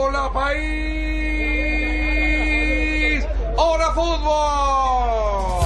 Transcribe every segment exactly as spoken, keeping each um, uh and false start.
Hola país, hola fútbol.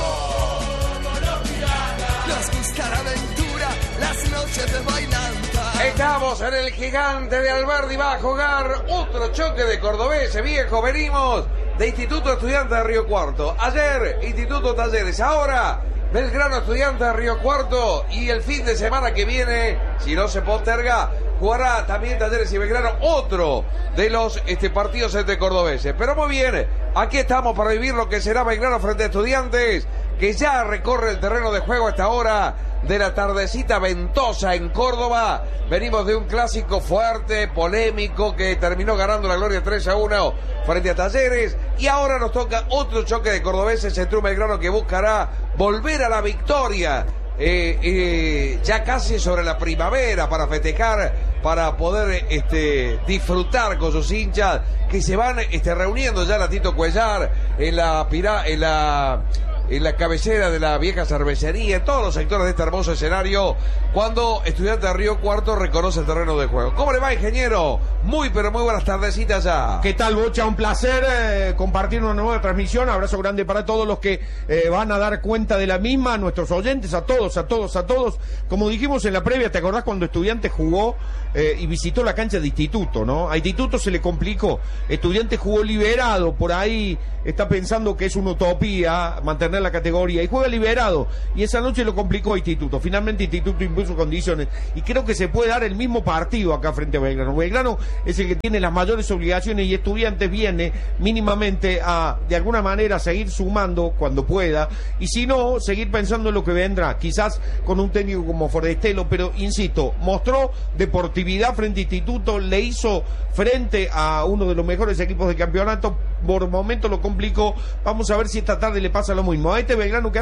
Nos gusta la aventura, las noches de bailanta. Estamos en el Gigante de Alberdi, va a jugar otro choque de cordobeses, viejo, venimos de Instituto Estudiante de Río Cuarto. Ayer, Instituto Talleres, ahora Belgrano Estudiante de Río Cuarto, y el fin de semana que viene, si no se posterga, jugará también Talleres y Belgrano, otro de los este, partidos entre cordobeses. Pero muy bien, aquí estamos para vivir lo que será Belgrano frente a Estudiantes, que ya recorre el terreno de juego a esta hora de la tardecita ventosa en Córdoba. Venimos de un clásico fuerte, polémico, que terminó ganando la gloria tres a uno frente a Talleres, y ahora nos toca otro choque de cordobeses entre un Belgrano que buscará volver a la victoria, eh, eh, ya casi sobre la primavera, para festejar, para poder este, disfrutar con sus hinchas que se van este, reuniendo ya en la Tito Cuellar, en la pira, en la en la cabecera de la vieja cervecería, en todos los sectores de este hermoso escenario, cuando Estudiante de Río Cuarto reconoce el terreno de juego. ¿Cómo le va, ingeniero? Muy, pero muy buenas tardecitas ya. ¿Qué tal, Bocha? Un placer eh, compartir una nueva transmisión. Abrazo grande para todos los que eh, van a dar cuenta de la misma, a nuestros oyentes, a todos, a todos, a todos. Como dijimos en la previa, ¿te acordás cuando Estudiante jugó eh, y visitó la cancha de Instituto, no? A Instituto se le complicó. Estudiante jugó liberado, por ahí está pensando que es una utopía mantener la categoría, y juega liberado, y esa noche lo complicó Instituto. Finalmente Instituto impuso condiciones, y creo que se puede dar el mismo partido acá frente a Belgrano. Belgrano es el que tiene las mayores obligaciones, y Estudiantes viene mínimamente a, de alguna manera, seguir sumando cuando pueda, y si no, seguir pensando en lo que vendrá, quizás con un técnico como Forestelo, pero insisto, mostró deportividad frente a Instituto, le hizo frente a uno de los mejores equipos del campeonato, por momento lo complicó. Vamos a ver si esta tarde le pasa lo mismo a este Belgrano, que